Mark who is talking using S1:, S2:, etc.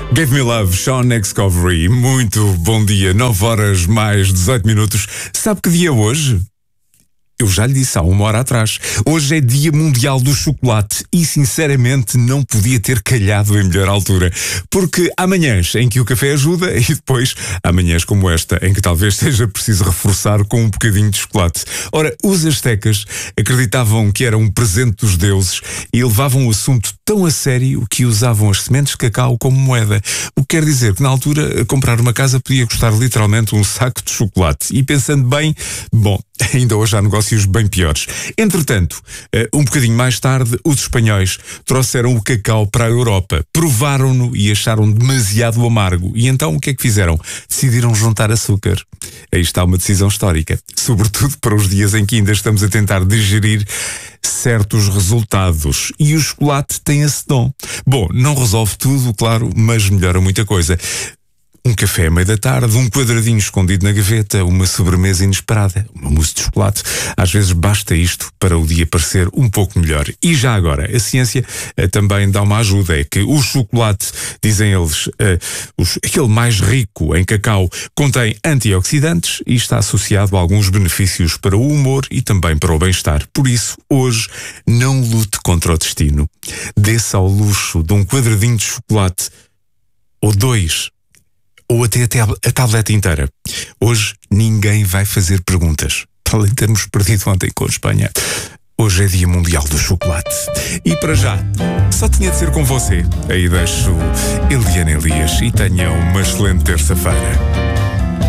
S1: Give Me Love, Sean Discovery. Muito bom dia, 9 horas mais 18 minutos. Sabe que dia é hoje? Eu já lhe disse há uma hora atrás. Hoje é Dia Mundial do Chocolate e, sinceramente, não podia ter calhado em melhor altura. Porque há manhãs em que o café ajuda e depois há manhãs como esta, em que talvez seja preciso reforçar com um bocadinho de chocolate. Ora, os astecas acreditavam que era um presente dos deuses e levavam o assunto tão a sério que usavam as sementes de cacau como moeda. O que quer dizer que, na altura, comprar uma casa podia custar literalmente um saco de chocolate. E pensando bem, bom, ainda hoje há negócios bem piores. Entretanto, um bocadinho mais tarde, os espanhóis trouxeram o cacau para a Europa, provaram-no e acharam demasiado amargo. E então o que é que fizeram? Decidiram juntar açúcar. Aí está uma decisão histórica, sobretudo para os dias em que ainda estamos a tentar digerir certos resultados. E o chocolate tem esse dom. Bom, não resolve tudo, claro, mas melhora muita coisa. Um café à meia da tarde, um quadradinho escondido na gaveta, uma sobremesa inesperada, uma mousse de chocolate. Às vezes basta isto para o dia parecer um pouco melhor. E já agora, a ciência também dá uma ajuda. É que o chocolate, dizem eles, aquele mais rico em cacau, contém antioxidantes e está associado a alguns benefícios para o humor e também para o bem-estar. Por isso, hoje, não lute contra o destino. Dê-se ao luxo de um quadradinho de chocolate ou dois, ou até a tableta inteira. Hoje ninguém vai fazer perguntas. Além de termos perdido ontem com a Espanha. Hoje é Dia Mundial do Chocolate. E para já, só tinha de ser com você. Aí deixo Eliana Elias e tenha uma excelente terça-feira.